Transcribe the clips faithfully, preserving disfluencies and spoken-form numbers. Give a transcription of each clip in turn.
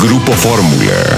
Grupo Fórmula.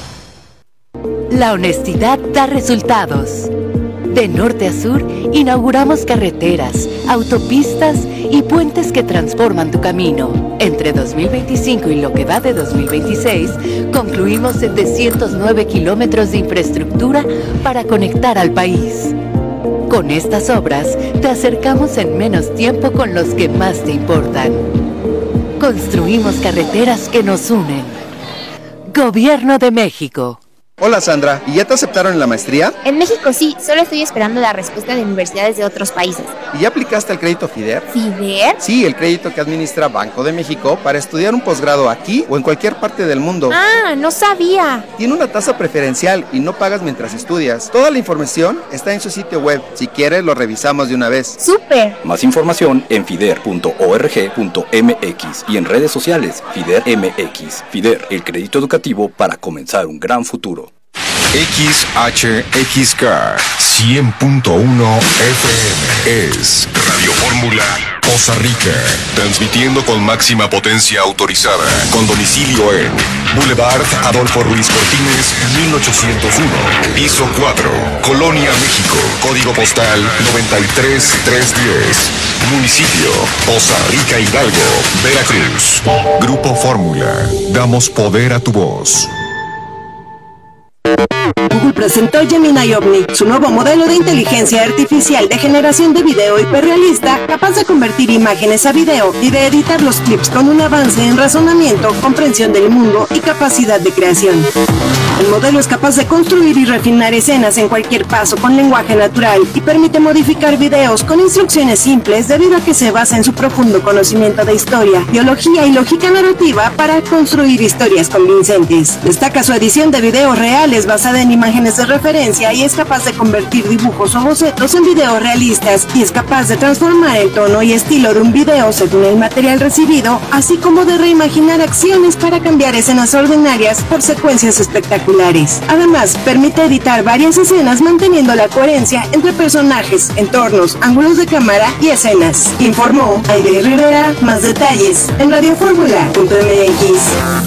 La honestidad da resultados. De norte a sur, inauguramos carreteras, autopistas y puentes que transforman tu camino. Entre dos mil veinticinco y lo que va de dos mil veintiséis, concluimos setecientos nueve kilómetros de infraestructura para conectar al país. Con estas obras, te acercamos en menos tiempo con los que más te importan. Construimos carreteras que nos unen. Gobierno de México. Hola Sandra, ¿y ya te aceptaron en la maestría? En México sí, solo estoy esperando la respuesta de universidades de otros países. ¿Y ya aplicaste el crédito FIDER? ¿FIDER? Sí, el crédito que administra Banco de México para estudiar un posgrado aquí o en cualquier parte del mundo. Ah, no sabía. Tiene una tasa preferencial y no pagas mientras estudias. Toda la información está en su sitio web. Si quieres, lo revisamos de una vez. ¡Súper! Más información en fider punto org punto mx y en redes sociales FIDER M X. FIDER, el crédito educativo para comenzar un gran futuro. X H X K cien punto uno F M es Radio Fórmula Poza Rica, transmitiendo con máxima potencia autorizada, con domicilio en Boulevard Adolfo Ruiz Cortines, mil ochocientos uno, piso cuatro, Colonia, México, código postal noventa y tres mil trescientos diez, municipio Poza Rica, Hidalgo, Veracruz. Grupo Fórmula, damos poder a tu voz. Google presentó Gemini Omni, su nuevo modelo de inteligencia artificial de generación de video hiperrealista, capaz de convertir imágenes a video y de editar los clips con un avance en razonamiento, comprensión del mundo y capacidad de creación. El modelo es capaz de construir y refinar escenas en cualquier paso con lenguaje natural y permite modificar videos con instrucciones simples debido a que se basa en su profundo conocimiento de historia, biología y lógica narrativa para construir historias convincentes. Destaca su edición de videos reales basada en imágenes de referencia y es capaz de convertir dibujos o bocetos en videos realistas y es capaz de transformar el tono y estilo de un video según el material recibido, así como de reimaginar acciones para cambiar escenas ordinarias por secuencias espectaculares. Además, permite editar varias escenas manteniendo la coherencia entre personajes, entornos, ángulos de cámara y escenas. Informó Aide Rivera. Más detalles en radioformula punto m x.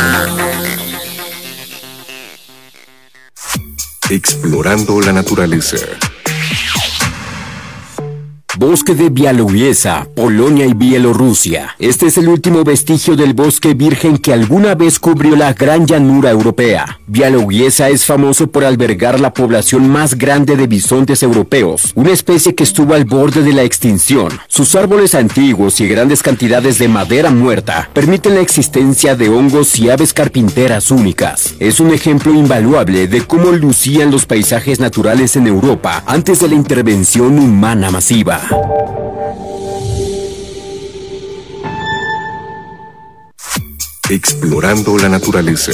Explorando la naturaleza. Bosque de Białowieża, Polonia y Bielorrusia. Este es el último vestigio del bosque virgen que alguna vez cubrió la gran llanura europea. Białowieża es famoso por albergar la población más grande de bisontes europeos, una especie que estuvo al borde de la extinción. Sus árboles antiguos y grandes cantidades de madera muerta permiten la existencia de hongos y aves carpinteras únicas. Es un ejemplo invaluable de cómo lucían los paisajes naturales en Europa antes de la intervención humana masiva. Explorando la naturaleza.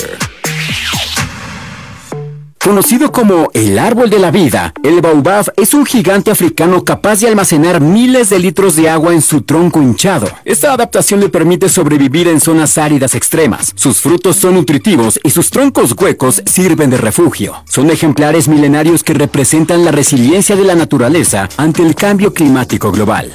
Conocido como el árbol de la vida, el baobab es un gigante africano capaz de almacenar miles de litros de agua en su tronco hinchado. Esta adaptación le permite sobrevivir en zonas áridas extremas. Sus frutos son nutritivos y sus troncos huecos sirven de refugio. Son ejemplares milenarios que representan la resiliencia de la naturaleza ante el cambio climático global.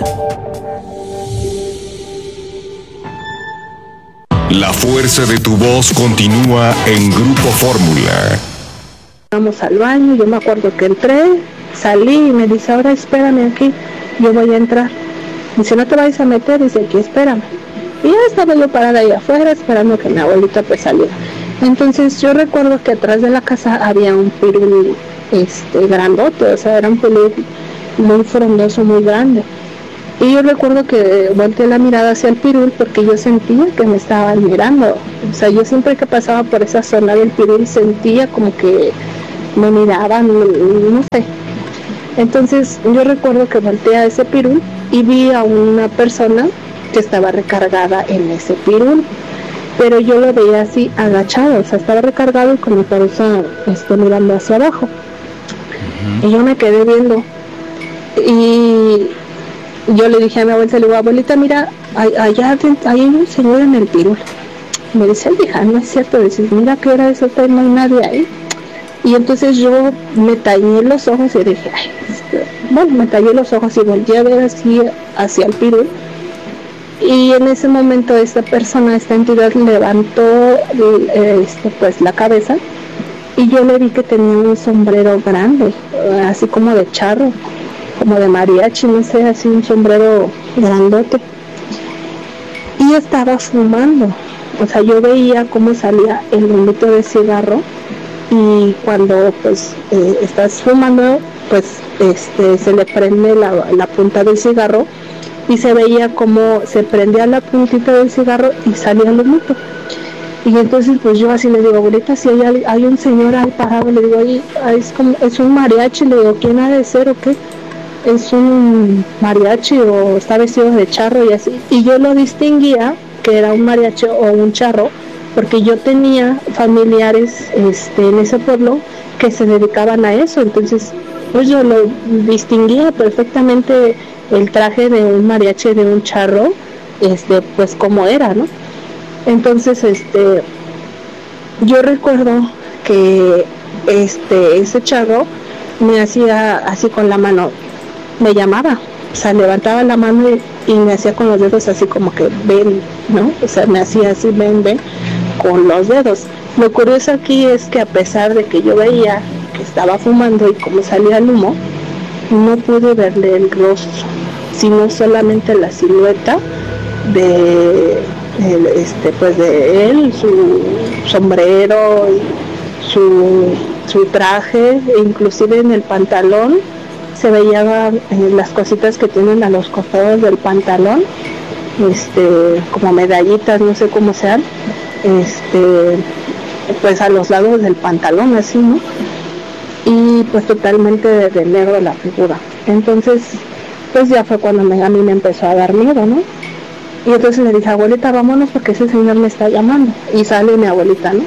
La fuerza de tu voz continúa en Grupo Fórmula. Vamos al baño, yo me acuerdo que entré, salí y me dice, ahora espérame aquí, yo voy a entrar. Dice, no te vayas a meter, dice, aquí espérame. Y ya estaba yo parada ahí afuera esperando que mi abuelita pues saliera. Entonces yo recuerdo que atrás de la casa había un pirul este, grandote, o sea, era un pirul muy frondoso, muy grande. Y yo recuerdo que volteé la mirada hacia el pirul porque yo sentía que me estaban mirando. O sea, yo siempre que pasaba por esa zona del pirul sentía como que me miraban, no sé. Entonces yo recuerdo que volteé a ese pirul y vi a una persona que estaba recargada en ese pirul, pero yo lo veía así agachado, o sea, estaba recargado y con mi cabeza este, mirando hacia abajo. Uh-huh. Y yo me quedé viendo y yo le dije a mi abuelita, le digo, abuelita, mira, allá hay un señor en el pirul. Me dice, hija, no es cierto, dices, mira qué hora es, no hay nadie ahí. Y entonces yo me tallé los ojos y dije, ay, este... bueno, me tallé los ojos y volteé a ver así hacia el pirul. Y en ese momento esta persona, esta entidad levantó eh, este, pues la cabeza y yo le vi que tenía un sombrero grande, así como de charro, como de mariachi, no sé, así un sombrero grandote. Y estaba fumando, o sea, yo veía cómo salía el humito de cigarro y cuando pues eh, estás fumando, pues este se le prende la, la punta del cigarro y se veía como se prendía la puntita del cigarro y salía el humito. Y entonces pues yo así le digo, abuelita, si hay, hay un señor ahí parado, le digo, ahí es, como, es un mariachi, le digo, ¿quién ha de ser o qué? ¿Es un mariachi o está vestido de charro y así? Y yo lo distinguía que era un mariachi o un charro porque yo tenía familiares este, en ese pueblo que se dedicaban a eso, entonces pues yo lo distinguía perfectamente el traje de un mariachi, de un charro, este, pues como era, ¿no? Entonces, este, yo recuerdo que este, ese charro me hacía así con la mano, me llamaba, o sea, levantaba la mano y, y me hacía con los dedos así como que ven, ¿no? O sea, me hacía así, ven, ven, con los dedos. Lo curioso aquí es que a pesar de que yo veía que estaba fumando y cómo salía el humo, no pude verle el rostro, sino solamente la silueta de el, este pues de él, su sombrero y su, su traje, e inclusive en el pantalón se veían eh, las cositas que tienen a los costados del pantalón, este como medallitas, no sé cómo sean, este pues a los lados del pantalón, así, ¿no? Y pues totalmente de, de negro la figura. Entonces pues ya fue cuando me, a mí me empezó a dar miedo, ¿no? Y entonces le dije, abuelita, vámonos porque ese señor me está llamando. Y sale mi abuelita, ¿no?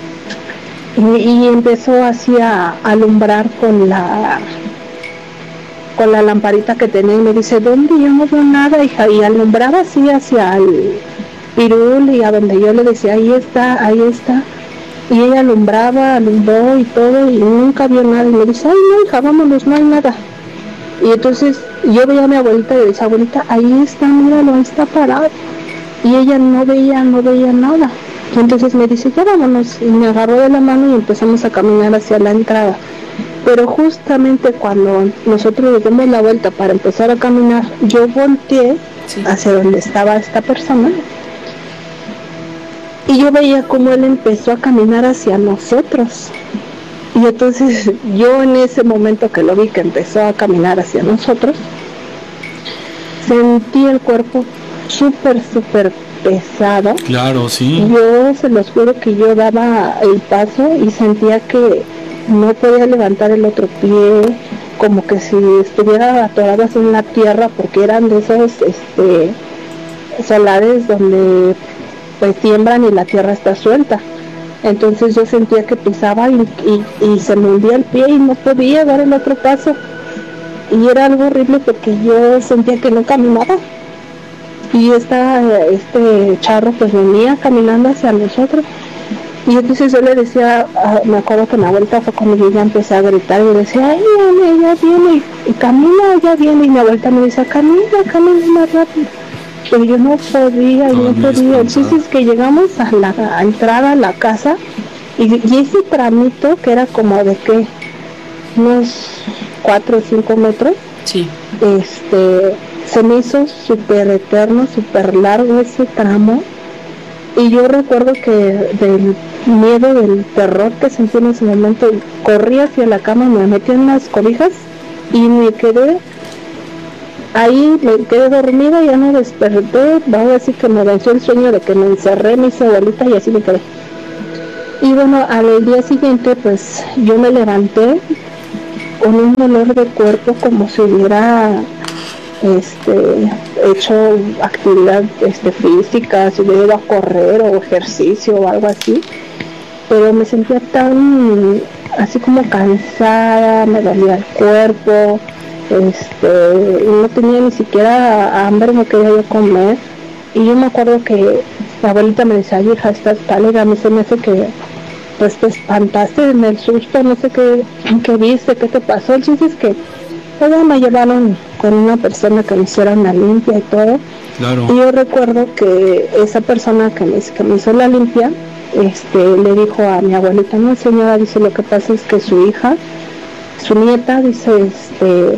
Y, y empezó así a alumbrar con la con la lamparita que tenía y me dice, ¿dónde? Yo no veo nada, hija. Y alumbraba así hacia el pirul y a donde yo le decía, ahí está, ahí está. Y ella alumbraba, alumbró y todo y nunca vio nada. Y me dice, ay no, hija, vámonos, no hay nada. Y entonces yo veía a mi abuelita y le decía, abuelita, ahí está, míralo, ahí está parado. Y ella no veía, no veía nada. Y entonces me dice, ya vámonos. Y me agarró de la mano y empezamos a caminar hacia la entrada. Pero justamente cuando nosotros le dimos la vuelta para empezar a caminar, yo volteé sí. hacia donde estaba esta persona. Y yo veía cómo él empezó a caminar hacia nosotros. Y entonces yo en ese momento que lo vi que empezó a caminar hacia nosotros, sentí el cuerpo súper, súper pesado. Claro, sí. Yo se los juro que yo daba el paso y sentía que no podía levantar el otro pie, como que si estuviera atorado en la tierra, porque eran de esos este, solares donde pues tiemblan y la tierra está suelta. Entonces yo sentía que pisaba y, y, y se me hundía el pie y no podía dar el otro paso. Y era algo horrible porque yo sentía que no caminaba. Y esta, este charro pues venía caminando hacia nosotros. Y entonces yo le decía, uh, me acuerdo que mi abuelita fue cuando yo ya empecé a gritar y yo decía, ay, viene, ya viene, y, y camina, ya viene. Y mi abuelita me decía, camina, camina más rápido. Pero yo no podía, yo no podía. Entonces que llegamos a la a entrada a la casa y, y ese tramito que era como de que unos cuatro o cinco metros, sí. este se me hizo súper eterno, súper largo ese tramo. Y yo recuerdo que del miedo, del terror que sentí en ese momento, corrí hacia la cama, me metí en las cobijas y me quedé ahí, me quedé dormida, ya no desperté, ahora sí que me venció el sueño de que me encerré, me hice abuelita y así me quedé. Y bueno, al día siguiente pues yo me levanté con un dolor de cuerpo como si hubiera este hecho actividad este física, si hubiera ido a correr o ejercicio o algo así, pero me sentía tan así como cansada, me dolía el cuerpo, este no tenía ni siquiera hambre, no quería yo comer. Y yo me acuerdo que la abuelita me decía, ay hija, estás pálida, a mí se me hace que pues te espantaste en el susto, no sé qué, qué viste, qué te pasó. El chiste es que luego me llevaron con una persona que me hiciera una limpia y todo, Claro. Y yo recuerdo que esa persona que me, que me hizo la limpia, este, le dijo a mi abuelita, no señora, dice, lo que pasa es que su hija, su nieta, dice, este,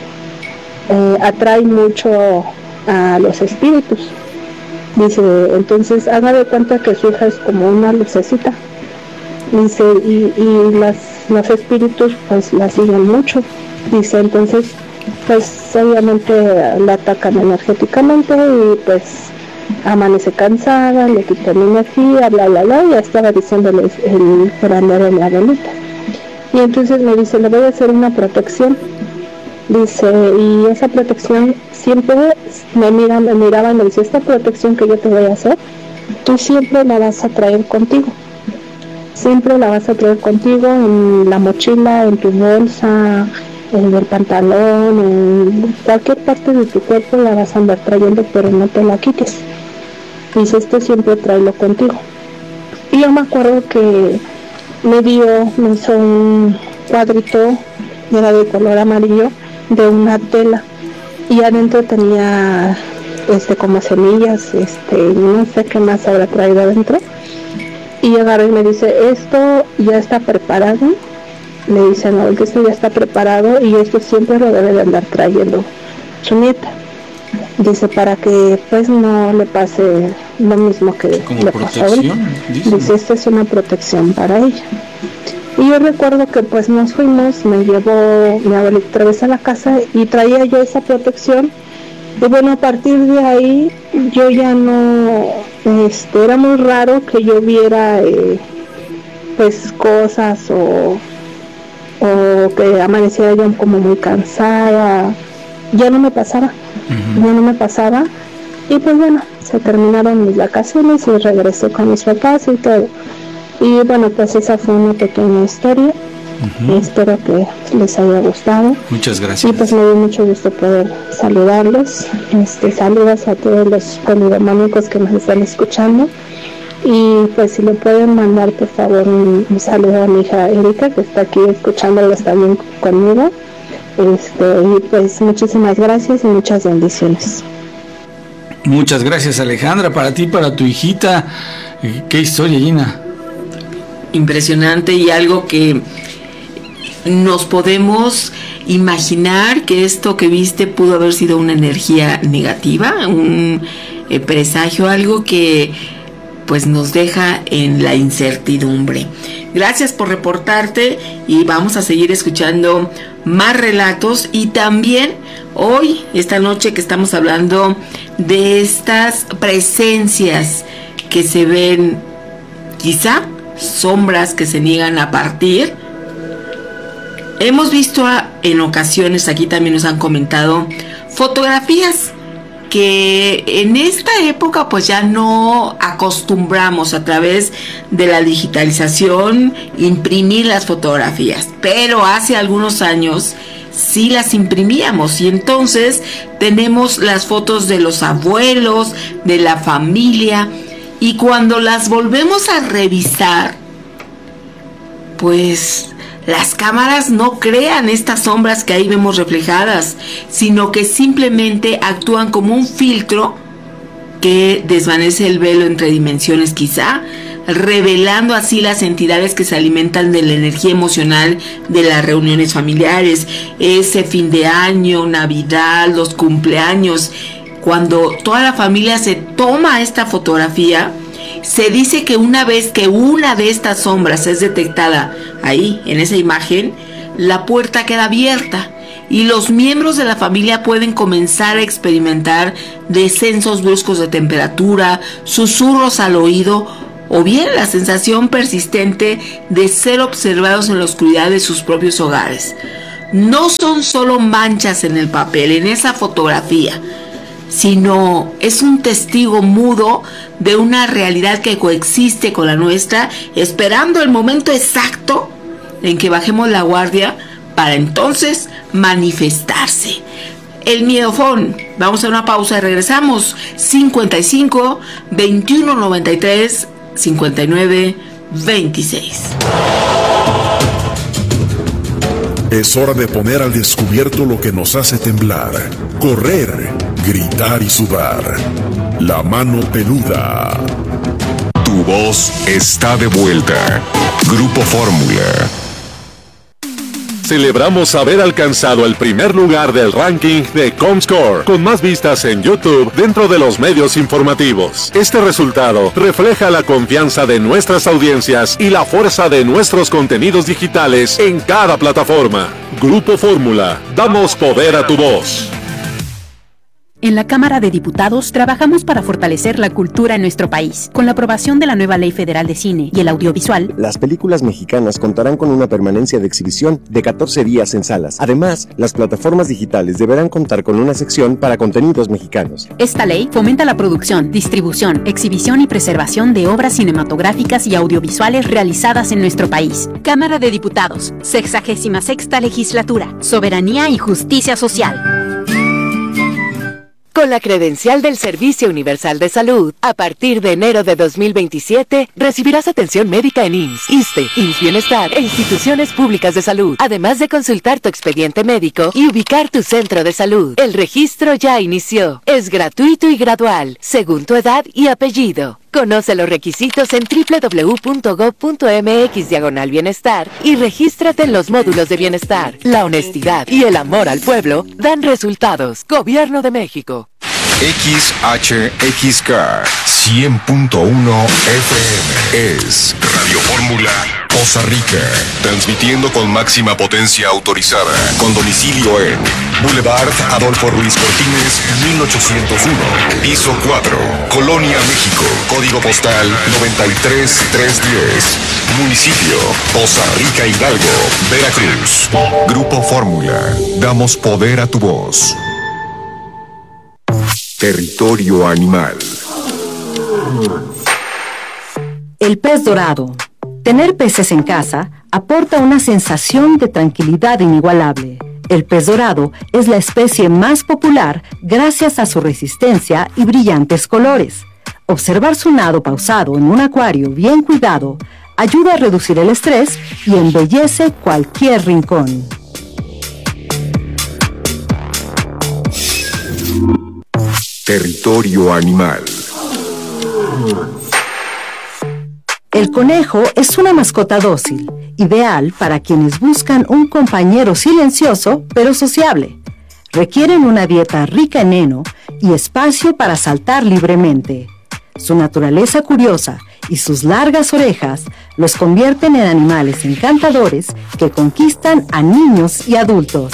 eh, atrae mucho a los espíritus. Dice, entonces haga de cuenta que su hija es como una lucecita. Dice, y, y las, los espíritus pues la siguen mucho. Dice, entonces, pues obviamente la atacan energéticamente y pues amanece cansada, le quitan energía, bla, bla, bla, y ya estaba diciéndole el curandero de mi abuelita. Y entonces me dice, le voy a hacer una protección. Dice, y esa protección siempre me mira, me miraba y me dice, esta protección que yo te voy a hacer, tú siempre la vas a traer contigo. Siempre la vas a traer contigo en la mochila, en tu bolsa, en el pantalón, en cualquier parte de tu cuerpo la vas a andar trayendo, pero no te la quites. Dice, esto siempre tráelo contigo. Y yo me acuerdo que me dio, me hizo un cuadrito, era de color amarillo, de una tela, y adentro tenía este como semillas, este no sé qué más habrá traído adentro. Y agarra y me dice, esto ya está preparado. Le dice, no, que esto ya está preparado y esto siempre lo debe de andar trayendo su nieta. Dice, para que pues no le pase lo mismo que como le pasó a él. Dice, dice, esta es una protección para ella. Y yo recuerdo que pues nos fuimos, me llevó mi abuelita otra vez a la casa y traía yo esa protección. Y bueno, a partir de ahí yo ya no, este, era muy raro que yo viera eh, pues cosas o, o que amaneciera yo como muy cansada, ya no me pasaba, uh-huh. ya no me pasaba. Y pues bueno, se terminaron mis vacaciones y regresé con mis papás y todo. Y bueno, pues esa fue una pequeña historia. Uh-huh. Espero que les haya gustado. Muchas gracias. Y pues me dio mucho gusto poder saludarlos. Este, saludos a todos los polidemánicos que nos están escuchando. Y pues si le pueden mandar por favor un, un saludo a mi hija Erika, que está aquí escuchándolos también conmigo. Este, y pues muchísimas gracias y muchas bendiciones. Muchas gracias, Alejandra, para ti, para tu hijita. Qué historia, Gina. Impresionante, y algo que nos podemos imaginar que esto que viste pudo haber sido una energía negativa, un eh, presagio, algo que pues nos deja en la incertidumbre. Gracias por reportarte y vamos a seguir escuchando más relatos, y también hoy, esta noche que estamos hablando de estas presencias que se ven, quizá sombras que se niegan a partir. Hemos visto a, en ocasiones, aquí también nos han comentado, fotografías que en esta época pues ya no acostumbramos a través de la digitalización imprimir las fotografías, pero hace algunos años sí las imprimíamos, y entonces tenemos las fotos de los abuelos, de la familia, y cuando las volvemos a revisar, pues las cámaras no crean estas sombras que ahí vemos reflejadas, sino que simplemente actúan como un filtro que desvanece el velo entre dimensiones, quizá, revelando así las entidades que se alimentan de la energía emocional de las reuniones familiares, ese fin de año, Navidad, los cumpleaños. Cuando toda la familia se toma esta fotografía, se dice que una vez que una de estas sombras es detectada ahí, en esa imagen, la puerta queda abierta y los miembros de la familia pueden comenzar a experimentar descensos bruscos de temperatura, susurros al oído, o bien la sensación persistente de ser observados en la oscuridad de sus propios hogares. No son solo manchas en el papel, en esa fotografía, sino es un testigo mudo de una realidad que coexiste con la nuestra, esperando el momento exacto en que bajemos la guardia para entonces manifestarse. El miedofón. Vamos a una pausa y regresamos. cincuenta y cinco, veintiuno noventa y tres, cincuenta y nueve, veintiséis. Es hora de poner al descubierto lo que nos hace temblar, correr, gritar y sudar. La mano peluda. Tu voz está de vuelta. Grupo Fórmula. Celebramos haber alcanzado el primer lugar del ranking de Comscore, con más vistas en YouTube dentro de los medios informativos. Este resultado refleja la confianza de nuestras audiencias y la fuerza de nuestros contenidos digitales en cada plataforma. Grupo Fórmula, damos poder a tu voz. En la Cámara de Diputados trabajamos para fortalecer la cultura en nuestro país. Con la aprobación de la nueva Ley Federal de Cine y el Audiovisual, las películas mexicanas contarán con una permanencia de exhibición de catorce días en salas. Además, las plataformas digitales deberán contar con una sección para contenidos mexicanos. Esta ley fomenta la producción, distribución, exhibición y preservación de obras cinematográficas y audiovisuales realizadas en nuestro país. Cámara de Diputados, sexagésima sexta Legislatura, Soberanía y Justicia Social. Con la credencial del Servicio Universal de Salud, a partir de enero de dos mil veintisiete, recibirás atención médica en I M S S, ISSSTE, I M S S Bienestar e instituciones públicas de salud, además de consultar tu expediente médico y ubicar tu centro de salud. El registro ya inició. Es gratuito y gradual, según tu edad y apellido. Conoce los requisitos en doble u doble u doble u punto gob punto eme equis diagonal bienestar y regístrate en los módulos de bienestar. La honestidad y el amor al pueblo dan resultados. Gobierno de México. X H X K cien punto uno F M es Radio Fórmula Poza Rica, transmitiendo con máxima potencia autorizada, con domicilio en Boulevard Adolfo Ruiz Cortines, mil ochocientos uno, piso cuatro, Colonia, México, código postal noventa y tres mil trescientos diez, municipio Poza Rica, Hidalgo, Veracruz. Grupo Fórmula, damos poder a tu voz. Territorio animal. El pez dorado. Tener peces en casa aporta una sensación de tranquilidad inigualable. El pez dorado es la especie más popular gracias a su resistencia y brillantes colores. Observar su nado pausado en un acuario bien cuidado ayuda a reducir el estrés y embellece cualquier rincón. Territorio animal. El conejo es una mascota dócil, ideal para quienes buscan un compañero silencioso pero sociable. Requieren una dieta rica en heno y espacio para saltar libremente. Su naturaleza curiosa y sus largas orejas los convierten en animales encantadores que conquistan a niños y adultos.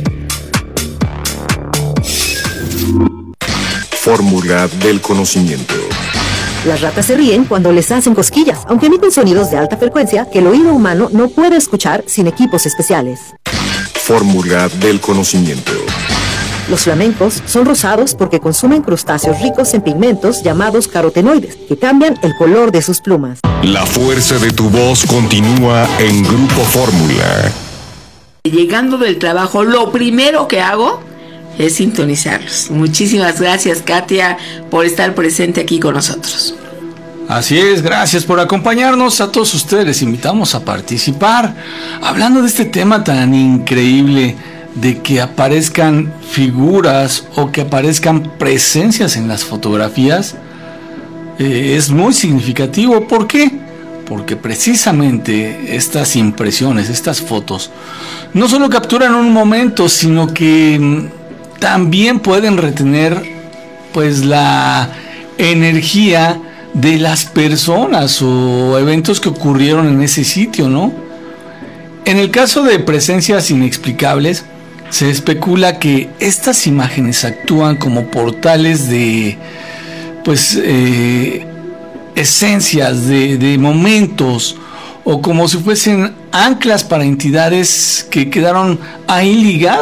Fórmula del conocimiento. Las ratas se ríen cuando les hacen cosquillas, aunque emiten sonidos de alta frecuencia que el oído humano no puede escuchar sin equipos especiales. Fórmula del conocimiento. Los flamencos son rosados porque consumen crustáceos ricos en pigmentos llamados carotenoides, que cambian el color de sus plumas. La fuerza de tu voz continúa en Grupo Fórmula. Llegando del trabajo, lo primero que hago es sintonizarlos. Muchísimas gracias, Katia, por estar presente aquí con nosotros. Así es, gracias por acompañarnos. A todos ustedes les invitamos a participar, hablando de este tema tan increíble de que aparezcan figuras o que aparezcan presencias en las fotografías. Eh, es muy significativo. ¿Por qué? Porque precisamente estas impresiones, estas fotos, no solo capturan un momento, sino que también pueden retener pues la energía de las personas o eventos que ocurrieron en ese sitio, ¿no? En el caso de presencias inexplicables, se especula que estas imágenes actúan como portales de pues eh, esencias, de, de momentos, o como si fuesen anclas para entidades que quedaron ahí ligadas